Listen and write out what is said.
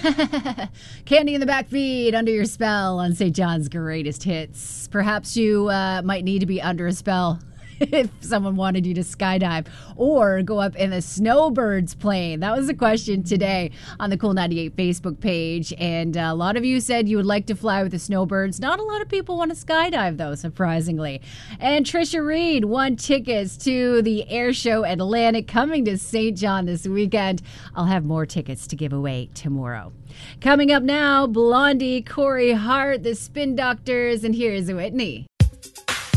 Candy in the back feed, Under Your Spell on St. John's Greatest Hits. Perhaps you might need to be under a spell if someone wanted you to skydive or go up in a snowbird's plane. That was the question today on the Cool 98 Facebook page. And a lot of you said you would like to fly with the snowbirds. Not a lot of people want to skydive, though, surprisingly. And Trisha Reed won tickets to the Air Show Atlantic coming to St. John this weekend. I'll have more tickets to give away tomorrow. Coming up now, Blondie, Corey Hart, the Spin Doctors, and here's Whitney.